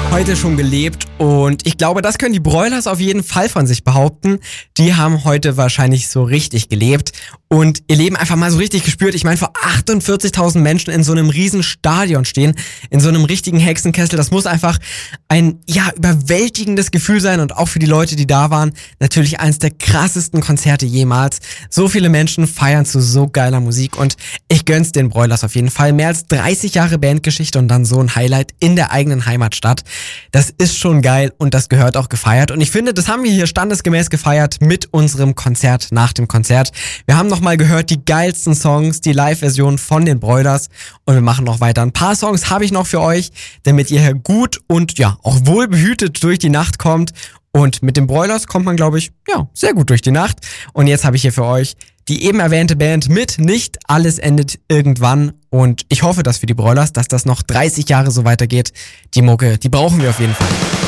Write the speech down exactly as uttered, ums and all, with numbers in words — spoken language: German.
heute schon gelebt und ich glaube, das können die Broilers auf jeden Fall von sich behaupten. Die haben heute wahrscheinlich so richtig gelebt und ihr Leben einfach mal so richtig gespürt. Ich meine, vor achtundvierzigtausend Menschen in so einem riesen Stadion stehen, in so einem richtigen Hexenkessel. Das muss einfach ein, ja, überwältigendes Gefühl sein und auch für die Leute, die da waren, natürlich eines der krassesten Konzerte jemals. So viele Menschen feiern zu so geiler Musik und ich gönn's den Broilers auf jeden Fall. Mehr als dreißig Jahre Bandgeschichte und dann so ein Highlight in der eigenen Heimatstadt. Das ist schon geil und das gehört auch gefeiert. Und ich finde, das haben wir hier standesgemäß gefeiert mit unserem Konzert nach dem Konzert. Wir haben nochmal gehört die geilsten Songs, die Live-Version von den Broilers und wir machen noch weiter. Ein paar Songs habe ich noch für euch, damit ihr hier gut und ja auch wohlbehütet durch die Nacht kommt. Und mit den Broilers kommt man, glaube ich, ja, sehr gut durch die Nacht. Und jetzt habe ich hier für euch die eben erwähnte Band mit Nicht alles endet irgendwann. Und ich hoffe, dass für die Broilers, dass das noch dreißig Jahre so weitergeht. Die Mucke, die brauchen wir auf jeden Fall.